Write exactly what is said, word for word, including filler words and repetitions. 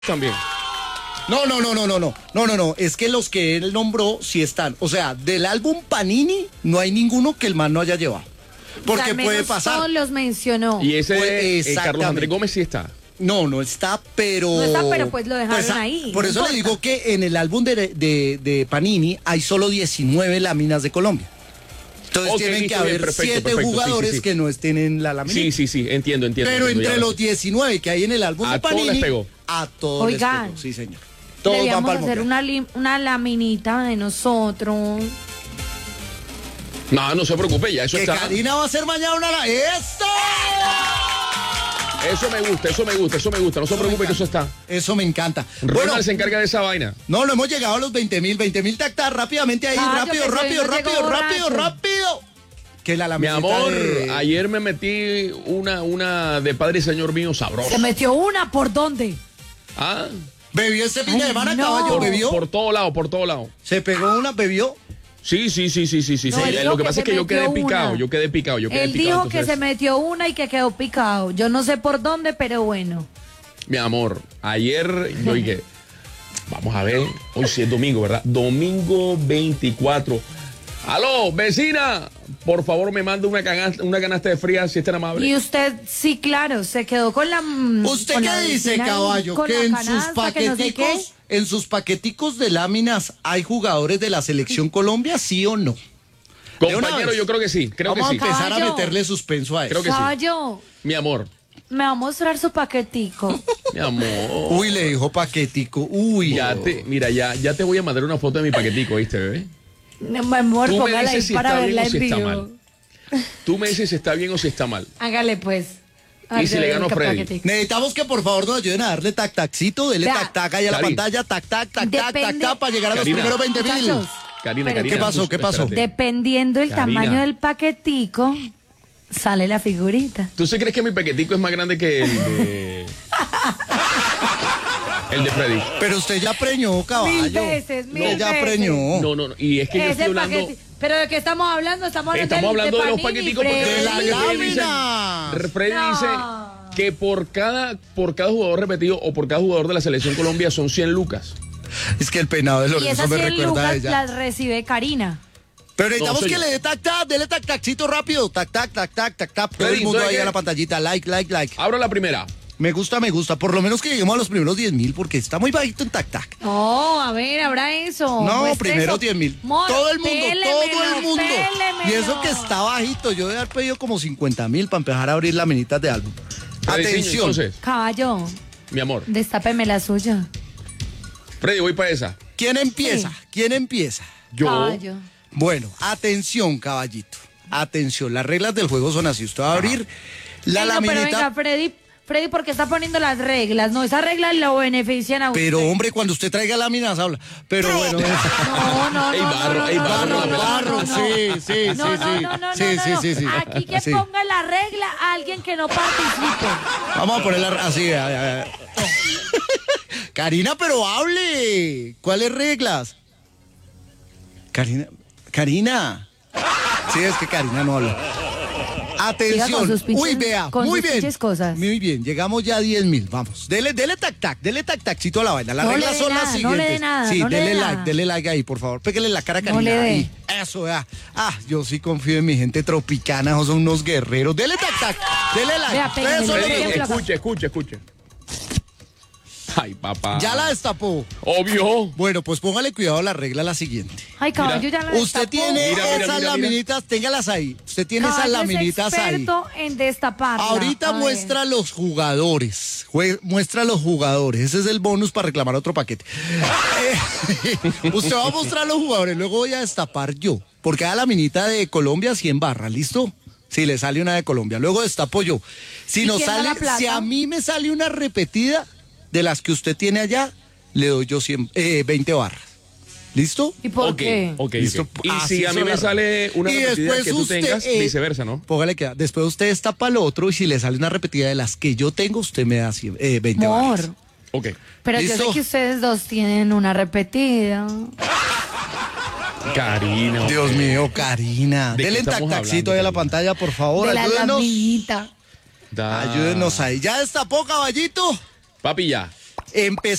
También. No, no, no, no, no, no, no, no, no, es que los que él nombró sí están, o sea, del álbum Panini no hay ninguno que el man no haya llevado, porque O sea, al puede menos pasar. todos los mencionó. Y ese Pues, de eh, Carlos exactamente. Andrés Gómez sí está. No, no está, pero... No está, pero pues lo dejaron ah, ahí, Por no eso importa. le digo que en el álbum de, de, de Panini hay solo diecinueve láminas de Colombia. Entonces Ok, tienen que listo, haber bien, perfecto, siete perfecto, sí, jugadores sí, sí. que no estén en la lámina. Sí, sí, sí, entiendo, entiendo. Pero entiendo, entre ya los lo sé. diecinueve que hay en el álbum A de todos Panini, les pegó. a todos Oigan, les pegó, sí señor. Todos van Deberíamos para el hacer mundial. una, lim- una laminita de nosotros. No, no se preocupe, ya eso Que está. Karina va a hacer mañana una... la- ¡Esto! Eso me gusta, eso me gusta, eso me gusta. No se preocupe que eso está. Eso me encanta. Ronald Bueno, se encarga de esa vaina. no, no hemos llegado a los veinte mil, veinte mil tactas rápidamente ahí, Ah, yo rápido, que soy, rápido, no rápido, llegó rápido, borracho. rápido. Que la Mi laminita amor, de- ayer me metí una, una de Padre y Señor mío sabrosa. Se metió una, ¿por dónde? Ah, ¿Bebió este fin de Ay, semana, no. caballo? por, ¿Bebió? por todo lado, por todo lado. ¿Se pegó una, bebió? Sí, sí, sí, sí, sí, sí. No, sí. él Lo dijo que que pasa se es que yo quedé metió picado, una. yo quedé picado, yo quedé Él picado. dijo que entonces, se metió una y que quedó picado. Yo no sé por dónde, pero bueno. Mi amor, ayer yo dije, vamos a ver, hoy sí es domingo, ¿verdad? Domingo veinticuatro. Aló, vecina, por favor me manda una canasta, una canasta de fría si es tan amable. Y usted, sí, claro, se quedó con la... mm, ¿Usted con qué la dice, vecina ahí, caballo? con Que la en sus canasta, que no sé qué. paqueticos, en sus paqueticos de láminas hay jugadores de la selección Colombia, ¿sí o no? De una Compañero, vez. yo creo que sí, creo Vamos que a sí. empezar a Caballo. meterle suspenso a eso. Creo que sí. Caballo, Mi amor, me va a mostrar su paquetico. mi amor. Uy, le dijo paquetico. Uy. Ya te, mira, ya, ya te voy a mandar una foto de mi paquetico, ¿viste, bebé? No, mi amor, Tú me póngala ahí dices si para está bien verla o en si está vivo. mal. Tú me dices si está bien o si está mal. Hágale pues. ¿Y si le gano a Qué Freddy? paquetico. Necesitamos que por favor nos ayuden a darle tac tacito, dele Vea, tac tac ahí a la Cari. pantalla, tac tac tac tac tac Depende- tac para llegar a los Karina. primeros veinte mil. Muchachos, Karina, Pero- Karina. ¿Qué pasó? pues, ¿Qué pasó? espérate. Dependiendo del Karina. tamaño del paquetico, sale la figurita. ¿Tú sí crees que mi paquetico es más grande que el de... el de Freddy? Pero usted ya preñó, caballo. Mil veces, mil Usted ya veces. preñó. No, no, no. Y es que yo estoy Ese hablando... paquete. ¿Pero de qué estamos hablando? Estamos hablando, Estamos del- hablando de, los Panini, paqueticos porque Freddy. De la Freddy dice- lámina. Freddy No. dice que por cada, por cada jugador repetido o por cada jugador de la selección Colombia son cien lucas. Es que el peinado de Y Lorenzo esas me cien recuerda a lucas ella. las recibe Karina. Pero necesitamos No, soy que yo. le dé tac tac, dele tac tacito rápido. Tac tac tac tac tac tac. Todo Freddy, el mundo ¿tú de ahí qué? a la pantallita. Like, like, like. Abro la primera. Me gusta, me gusta. Por lo menos que lleguemos a los primeros diez mil porque está muy bajito en tac tac. No, a ver, habrá eso. No, Muestre primero eso. diez mil. Mor, Todo el mundo, todo pélemelo, el mundo. pélemelo. Y eso que está bajito. Yo debe haber pedido como cincuenta mil para empezar a abrir laminitas de álbum. Freddy, Atención. Entonces, Caballo, mi amor. destápeme la suya. Freddy, voy para esa. ¿Quién empieza? Sí. ¿Quién empieza? Yo. Caballo. Bueno, atención, caballito. Atención, las reglas del juego son así. Usted va a abrir la Venga, pero laminita. venga, Freddy, Freddy, ¿por qué está poniendo las reglas? No, esas reglas lo benefician a usted. Pero hombre, cuando usted traiga láminas habla. Pero bueno, No, no, Ey, no, barro, no, ey, no, barro, no, barro, no, barro, no, no. sí, sí, sí, No, no, sí. no, no, Sí, no, sí, no. sí, sí. Aquí que Sí. ponga la regla a alguien que no participe. Vamos a ponerla así. a- a- a- Karina, pero hable. ¿Cuáles reglas? Karina, Karina. Sí, es que Karina no habla. Siga Atención. con sus pinches- Uy, vea, con muy sus bien. pinches cosas. Muy bien, llegamos ya a diez mil. Vamos. Dele, dele tac tac, dele tac tacito a la vaina. Las No le reglas dé son las nada, no siguientes. le dé nada, sí, no le dele dé like, nada. dele like ahí, por favor. Pégale la cara a Karina. No le dé. ahí. Eso, vea. Ah, yo sí confío en mi gente tropicana, esos son unos guerreros. Dele tac tac, dele like. Vea, pégale, Eso Por es lo Freddy, que- ejemplo, acá. escuche, escuche, escuche. Ay, papá. Ya la destapó. Obvio. Bueno, pues póngale cuidado a la regla la siguiente. Ay, caballo, ya la Usted destapó. tiene Mira, mira, esas mira, mira. laminitas, téngalas ahí. Usted tiene esas Caballo es laminitas ahí. experto en destaparla. Ahorita A ver. muestra los jugadores. Jue- muestra los jugadores. Ese es el bonus para reclamar otro paquete. Eh, Usted va a mostrar los jugadores. Luego voy a destapar yo. Por cada laminita de Colombia, cien barras. ¿Listo? Si le sale una de Colombia. Luego destapo yo. Si ¿Y nos quién da sale, la plata? si a mí me sale una repetida de las que usted tiene allá, le doy yo cien, eh, veinte barras. ¿Listo? ¿Y por Ok, qué? ok, Listo. ok. Y Así si a mí son me las sale una Y repetida después que tú usted, tengas, eh, viceversa, ¿no? Póngale que después usted destapa lo otro y si le sale una repetida de las que yo tengo, usted me da cien, eh, veinte barras. Amor. Ok. Pero yo ¿Listo? sé que ustedes dos tienen una repetida. Karina. Dios ok. mío, Karina. ¿De qué Denle estamos tac tacito hablando, ahí a la Karina? pantalla, por favor. De la Ayúdenos. laminita. Da. Ayúdenos ahí. ¿Ya destapó, caballito? Papi, ya. Empezó